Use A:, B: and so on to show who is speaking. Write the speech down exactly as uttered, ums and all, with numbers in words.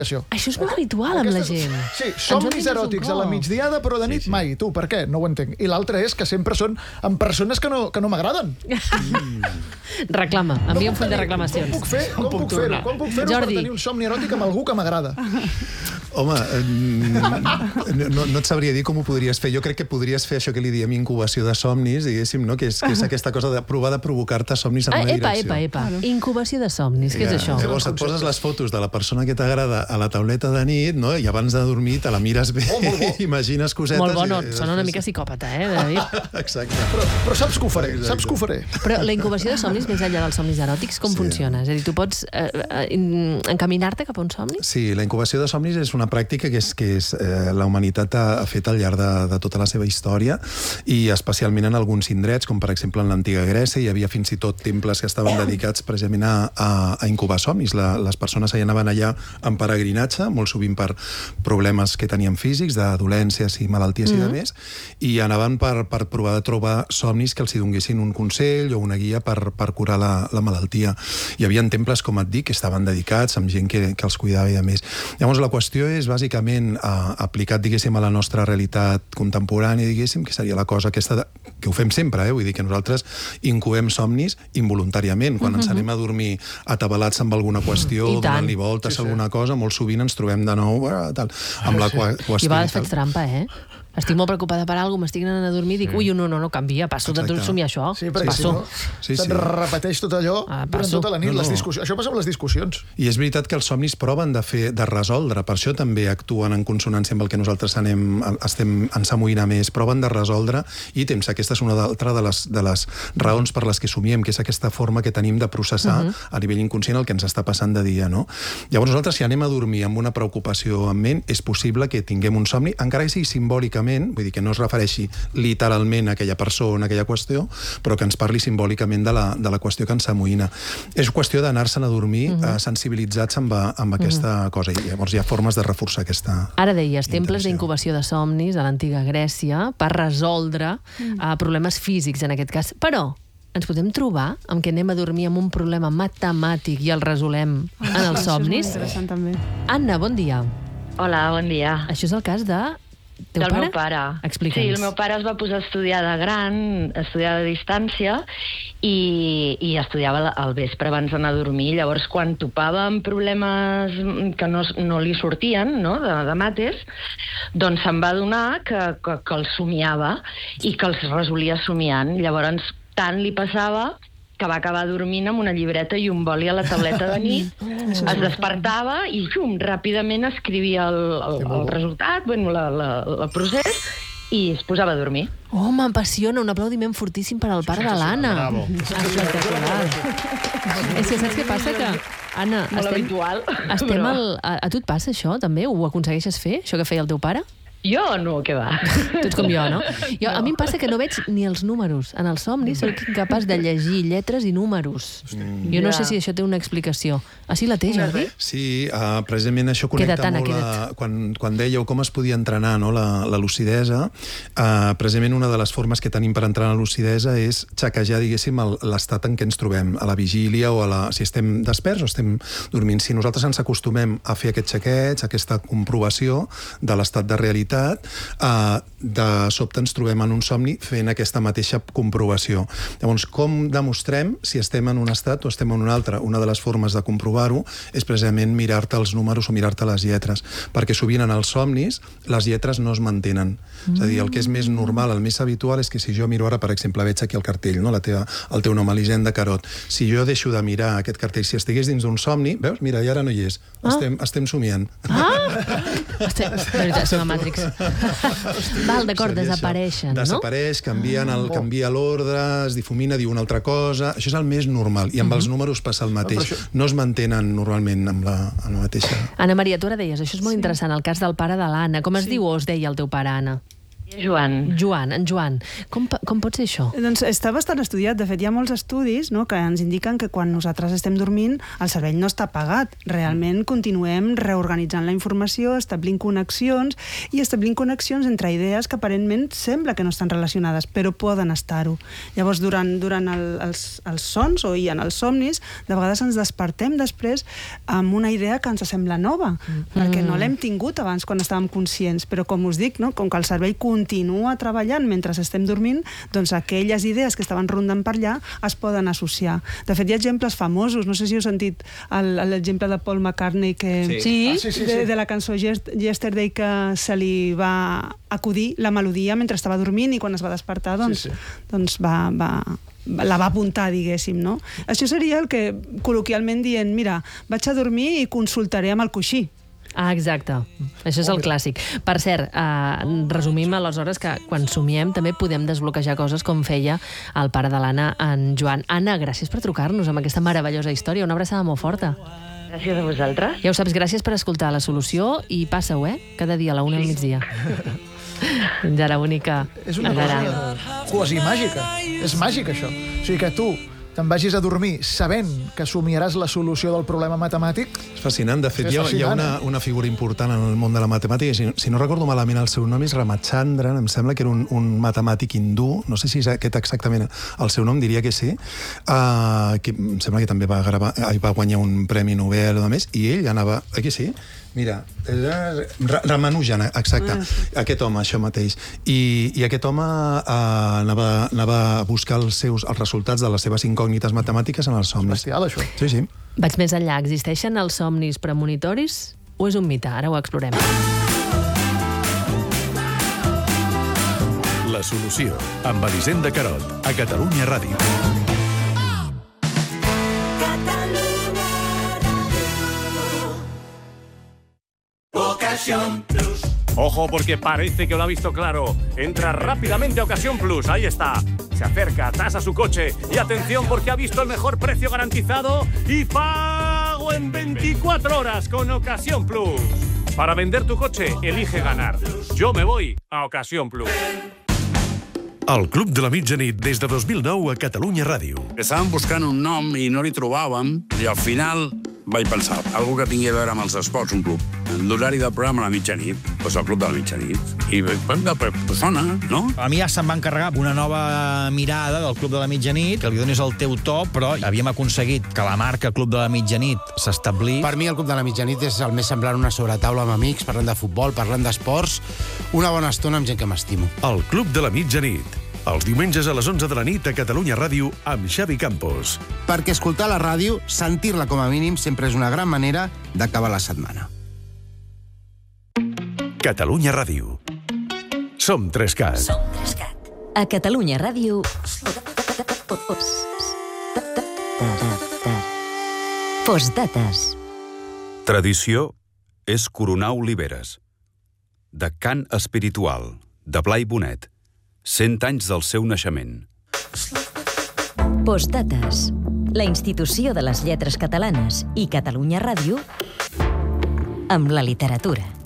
A: Això.
B: Això és molt habitual amb la gent.
A: Sí, somnis eròtics a la migdiada, però de nit sí, sí. mai. Tu, per què? No ho entenc. I l'altre és que sempre són amb persones que no, que no m'agraden.
B: Mm. Reclama, envia no un full de reclamacions.
A: Com puc fer? Com, com puc fer-ho? Com puc fer-ho per tenir un somni eròtic amb algú que m'agrada?
C: Home, no, no et sabria dir com ho podries fer. Jo crec que podries fer això que li diem incubació de somnis, diguéssim, no? que, és, que és aquesta cosa de provar de provocar-te somnis en
B: ah,
C: una
B: epa,
C: direcció.
B: Epa, epa, Incubació de somnis, què ja, és això?
C: Llavors et poses les fotos de la persona que t'agrada a la tauleta de nit, no? I abans de dormir te la mires bé, oh, bo. Imagines cosetes...
B: Molt bo, no,
C: i...
B: sona una mica psicòpata, eh, David?
C: Exacte.
A: Però, però saps que ho faré, Exacte. saps que ho faré.
B: Però la incubació de somnis, més enllà dels somnis eròtics, com sí. funciona? És a dir, tu pots eh, encaminar-te cap a un somni?
C: Sí, la incubació de somnis és una pràctica que és que és, eh, la humanitat ha, ha fet al llarg de, de tota la seva història i especialment en alguns indrets, com per exemple en l'antiga Grècia, hi havia fins i tot temples que estaven dedicats precisament a, a, a incubar somnis. La, les persones hi anaven allà en peregrinatge, molt sovint per problemes que tenien físics, de dolències i malalties mm-hmm. i de més, i anaven per, per provar de trobar somnis que els hi donessin un consell o una guia per, per curar la, la malaltia. Hi havia temples, com et dic, que estaven dedicats amb gent que, que els cuidava i de més. Llavors la qüestió és bàsicament eh, aplicat, diguéssim, a la nostra realitat contemporània, diguéssim, que seria la cosa aquesta de, que ho fem sempre, eh? Vull dir que nosaltres incubem somnis involuntàriament. Quan mm-hmm. ens anem a dormir atabalats amb alguna qüestió, donant-li voltes a sí, sí. alguna cosa, molt sovint ens trobem de nou tal, amb la qüestió.
B: I a vegades faig trampa, eh? Estic molt preocupada per alguna cosa, m'estic anant a dormir i dic, ui, no, no, no, canvia, passo de somiar això.
A: Sí, perquè
B: passo.
A: si no, sí, se't sí. repeteix tot allò ah, durant tota la nit. No, no. Les discussions. Això passa amb les discussions.
C: I és veritat que els somnis proven de fer, de resoldre, per això també actuen en consonància amb el que nosaltres anem, estem ens amoïnar més, proven de resoldre i temps. Aquesta és una altra de les, de les raons per les que somiem, que és aquesta forma que tenim de processar uh -huh. a nivell inconscient el que ens està passant de dia, no? Llavors nosaltres, si anem a dormir amb una preocupació en ment, és possible que tinguem un somni, encara que sigui simbòlicament, vull dir que no es refereixi literalment a aquella persona, a aquella qüestió, però que ens parli simbòlicament de la, de la qüestió que ens amoïna. És qüestió d'anar-se'n a dormir uh -huh. eh, sensibilitzats amb, amb aquesta uh -huh. cosa, i llavors hi ha formes de reforçar aquesta...
B: Ara deies, temples d'incubació de somnis a l'antiga Grècia per resoldre uh, problemes físics, en aquest cas. Però ens podem trobar amb que anem a dormir amb un problema matemàtic i el resolem en els somnis?
D: Això és molt interessant, també.
B: Anna, bon dia.
E: Hola, bon dia.
B: Això és el cas de... Teu
E: del
B: pare?
E: meu pare.
B: Explica'ns.
E: Sí, el meu pare es va posar a estudiar de gran, a estudiar de distància, i, i estudiava al vespre abans d'anar a dormir. Llavors, quan topava amb problemes que no, no li sortien, no?, de, de mates, doncs se'm va adonar que, que, que els somiava i que els resolia somiant. Llavors, tant li passava que va acabar dormint amb una llibreta i un boli a la tauleta de nit, es despertava i xum, ràpidament escrivia el, el, el resultat, bueno, la, la, el procés, i es posava a dormir.
B: Oh, m'apassiona, un aplaudiment fortíssim per al pare de l'Anna.
A: Bravo.
B: Espectacular. És que saps què passa? Que, Anna,
E: molt
B: estem,
E: habitual.
B: Estem
E: però...
B: al, a, a tu et passa això, també? Ho aconsegueixes fer, això que feia el teu pare?
E: Jo no, què va.
B: Tu ets com jo, no? Jo, a mi em passa que no veig ni els números. En els somnis soc incapaç de llegir lletres i números. Mm. Jo no ja. sé si això té una explicació. Ah, sí la té, Jordi?
C: Sí, uh, precisament això connecta
B: queda't, Anna,
C: molt a, quan, quan dèieu com es podia entrenar, no, la, la lucidesa. Uh, precisament una de les formes que tenim per entrenar la lucidesa és xequejar, diguéssim, l'estat en què ens trobem, a la vigília o a la, si estem desperts o estem dormint. Si nosaltres ens acostumem a fer aquest xequeig, aquesta comprovació de l'estat de realitat, Uh, de sobte ens trobem en un somni fent aquesta mateixa comprovació. Llavors, com demostrem si estem en un estat o estem en un altre? Una de les formes de comprovar-ho és precisament mirar-te els números o mirar-te les lletres, perquè sovint en els somnis les lletres no es mantenen. Mm. És a dir, el que és més normal, el més habitual és que si jo miro ara, per exemple, veig aquí el cartell, no? la teva, el teu nom, Elisenda Carot. Si jo deixo de mirar aquest cartell, si estigués dins d'un somni, veus? Mira, i ara no hi és. Ah. Estem, estem somiant.
B: Ah! Estem, de veritat, som a Matrix. Val, d'acord, desapareixen, no?
C: Desapareix, canvien el, canvia l'ordre, es difumina, diu una altra cosa... Això és el més normal, i amb uh -huh. els números passa el mateix. Això... No es mantenen normalment amb la, amb la mateixa...
B: Anna Maria, tu ara deies, això és molt sí. interessant, el cas del pare de l'Anna. Com es sí. diu o es deia el teu pare, Anna?
E: Joan.
B: Joan, en Joan. Com, com pot ser això?
D: Doncs està bastant estudiat. De fet, hi ha molts estudis, no?, que ens indiquen que quan nosaltres estem dormint el cervell no està apagat. Realment continuem reorganitzant la informació, establint connexions i establint connexions entre idees que aparentment sembla que no estan relacionades, però poden estar-ho. Llavors, durant, durant el, els, els sons o i en els somnis, de vegades ens despertem després amb una idea que ens sembla nova, mm. perquè no l'hem tingut abans quan estàvem conscients. Però, com us dic, no?, com que el cervell continua treballant mentre estem dormint, doncs aquelles idees que estaven rondant per allà es poden associar. De fet, hi ha exemples famosos. No sé si heu sentit l'exemple de Paul McCartney que,
B: sí.
A: Ah, sí, sí, sí.
D: De, de la cançó Yesterday, que se li va acudir la melodia mentre estava dormint i quan es va despertar doncs,
A: sí, sí.
D: doncs va, va, la va apuntar, diguéssim, no? Això seria el que, col·loquialment dient, mira, vaig a dormir i consultaré amb el coixí.
B: Ah, exacte. Això és el clàssic. Per cert, eh, resumim aleshores que quan somiem també podem desbloquejar coses com feia el pare de l'Anna, en Joan. Anna, gràcies per trucar-nos amb aquesta meravellosa història. Una abraçada molt forta.
E: Gràcies a vosaltres.
B: Ja ho saps, gràcies per escoltar La Solució i passa-ho, eh? Cada dia a la una al migdia. Fins ara, bonica.
A: És una cosa quasi màgica. És màgic, això. O sigui que tu te'n vagis a dormir sabent que somiaràs la solució del problema matemàtic.
C: És fascinant. De fet,
A: és
C: hi ha, hi ha
A: fascinant,
C: una,
A: eh?
C: una figura important en el món de la matemàtica. Si, si no recordo malament, el seu nom és Ramachandran. Em sembla que era un, un matemàtic hindú. No sé si és aquest exactament el seu nom, diria que sí. Uh, que em sembla que també va, gravar, va guanyar un premi Nobel o més. I ell anava... Aquí sí? Mira, Ramanujan, exacte, ah, aquest home, això mateix. I, i aquest home eh, anava, anava a buscar els, seus, els resultats de les seves incògnites matemàtiques en els somnis.
A: Bestial, això.
C: Sí, sí.
B: Vaig més enllà. Existeixen els somnis premonitoris o és un mite? Ara ho explorem.
F: La Solució, amb Elisenda Carot, a Catalunya Ràdio.
G: Ojo, porque parece que lo ha visto claro. Entra rápidamente a Ocasión Plus, ahí está. Se acerca, tasa su coche y atención porque ha visto el mejor precio garantizado y pago en veinticuatro horas con Ocasión Plus. Para vender tu coche, elige ganar. Yo me voy a Ocasión Plus.
F: El Club de la Mitjanit des de dos mil nou a Catalunya Ràdio.
H: Estàvem buscant un nom i no li trobàvem i al final vaig pensar, algú que tingui a veure amb els esports, un club. L'horari del programa a la mitjanit, doncs el Club de la Mitjanit. I pues sona, no?
I: A mi ja se'm va encarregar una nova mirada del Club de la Mitjanit, que li donis el teu to, però havíem aconseguit que la marca Club de la Mitjanit s'establís.
J: Per mi el Club de la Mitjanit és el més semblant a una sobretaula amb amics, parlant de futbol, parlant d'esports, una bona estona amb gent que m'estimo.
F: El Club de la Mitjanit. Els diumenges a les onze de la nit a Catalunya Ràdio amb Xavi Campos.
J: Perquè escoltar la ràdio, sentir-la com a mínim, sempre és una gran manera d'acabar la setmana.
F: Catalunya Ràdio. Som Trescat.
K: Som Trescat. A Catalunya Ràdio... Postdates.
L: Tradició és coronar oliveres. De cant espiritual, de Blai Bonet. cent anys del seu naixement.
K: Postdates. La institució de les lletres catalanes i Catalunya Ràdio amb la literatura.